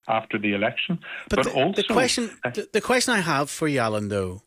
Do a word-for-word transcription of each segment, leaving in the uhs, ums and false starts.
after the election. But, but the, also, the question, uh, the, the question I have for you, Alan, though,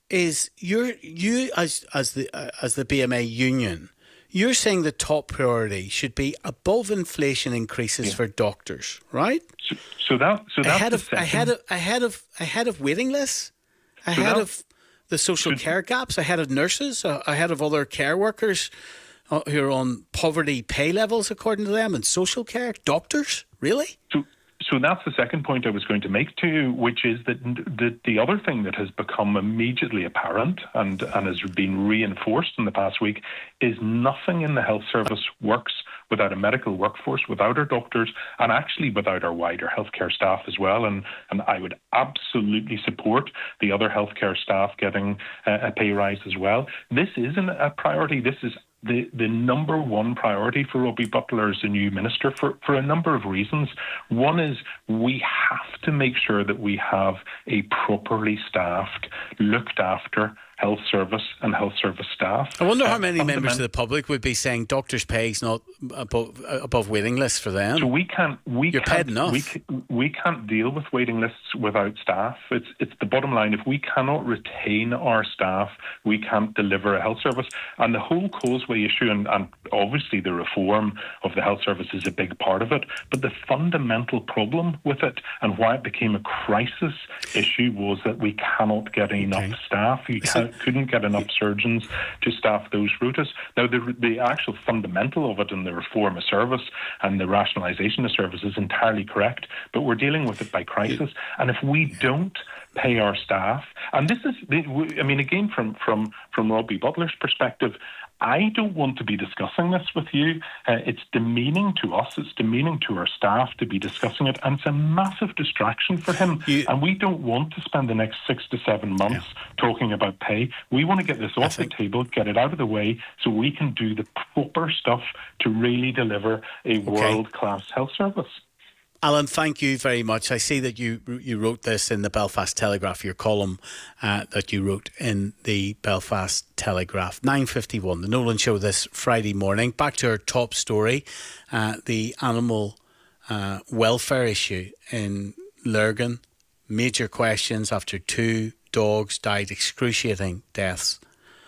is you're you as as the uh, as the B M A union, you're saying the top priority should be above inflation increases yeah. for doctors, right? So, so that so that's ahead the of second. ahead of ahead of ahead of waiting lists, ahead that, of the social should, care gaps, ahead of nurses, uh, ahead of other care workers uh, who are on poverty pay levels according to them, and social care doctors, really. So, So that's the second point I was going to make to you, which is that the, the other thing that has become immediately apparent and, and has been reinforced in the past week is nothing in the health service works without a medical workforce, without our doctors, and actually without our wider healthcare staff as well. And, and I would absolutely support the other healthcare staff getting a, a pay rise as well. This isn't a priority. This is the, the number one priority for Robbie Butler as the new minister for, for a number of reasons. One is we have to make sure that we have a properly staffed, looked after health service and health service staff. I wonder how many uh, members of the public would be saying doctors' pay is not above, above waiting lists for them. So we can't we You're can't paid enough. we, we can't deal with waiting lists without staff. It's it's the bottom line. If we cannot retain our staff, we can't deliver a health service. And the whole Causeway issue, and, and obviously the reform of the health service is a big part of it. But the fundamental problem with it and why it became a crisis issue was that we cannot get okay. enough staff. You can't. Couldn't get enough surgeons to staff those rotas. Now, the the actual fundamental of it and the reform of service and the rationalisation of service is entirely correct, but we're dealing with it by crisis. And if we don't pay our staff, and this is, I mean, again, from, from, from Robbie Butler's perspective, I don't want to be discussing this with you. Uh, it's demeaning to us. It's demeaning to our staff to be discussing it. And it's a massive distraction for him. You, and we don't want to spend the next six to seven months yeah. talking about pay. We want to get this off the table, get it out of the way so we can do the proper stuff to really deliver a okay. world-class health service. Alan, thank you very much. I see that you you wrote this in the Belfast Telegraph, your column uh, that you wrote in the Belfast Telegraph. nine fifty-one, The Nolan Show this Friday morning. Back to our top story, uh, the animal uh, welfare issue in Lurgan. Major questions after two dogs died excruciating deaths.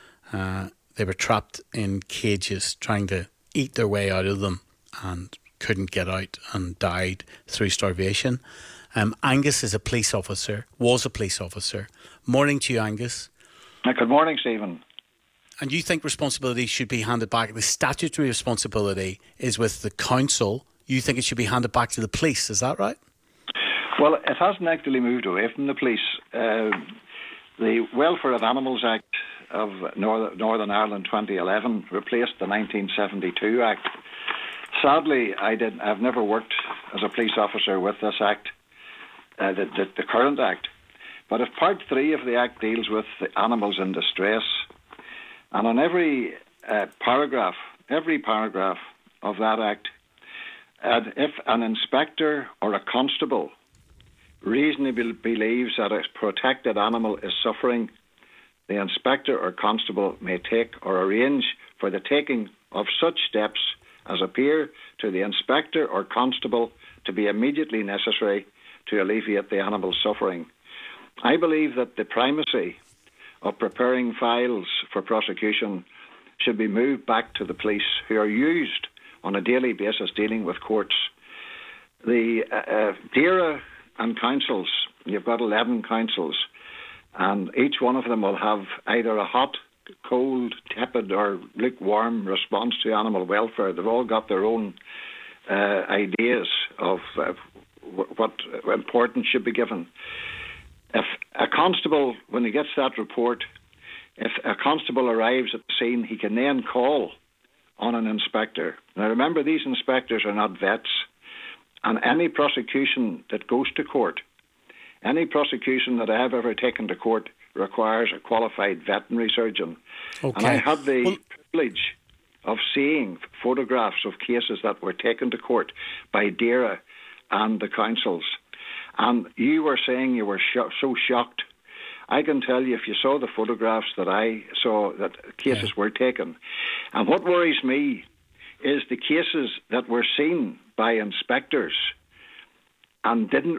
Uh, they were trapped in cages trying to eat their way out of them and couldn't get out and died through starvation. Um, Angus is a police officer, was a police officer. Morning to you, Angus. Uh, good morning, Stephen. And you think responsibility should be handed back, the statutory responsibility is with the council. You think it should be handed back to the police, is that right? Well, it hasn't actually moved away from the police. Uh, the Welfare of Animals Act of Northern, Northern Ireland twenty eleven replaced the nineteen seventy-two Act. Sadly, I did. I've never worked as a police officer with this Act, uh, the, the, the current Act. But if Part three of the Act deals with the animals in distress, and on every uh, paragraph, every paragraph of that Act, and if an inspector or a constable reasonably believes that a protected animal is suffering, the inspector or constable may take or arrange for the taking of such steps as appear to the inspector or constable to be immediately necessary to alleviate the animal's suffering. I believe that the primacy of preparing files for prosecution should be moved back to the police, who are used on a daily basis dealing with courts. The uh, uh, D A R A and councils, you've got eleven councils, and each one of them will have either a hot, cold, tepid or lukewarm response to animal welfare. They've all got their own uh, ideas of uh, w- what importance should be given. If a constable, when he gets that report, if a constable arrives at the scene, he can then call on an inspector. Now remember, these inspectors are not vets, and any prosecution that goes to court, any prosecution that I have ever taken to court requires a qualified veterinary surgeon. Okay. And I had the well, privilege of seeing photographs of cases that were taken to court by D A R A and the councils. And you were saying you were sh- so shocked. I can tell you, if you saw the photographs that I saw, that cases yeah. were taken. And what worries me is the cases that were seen by inspectors and didn't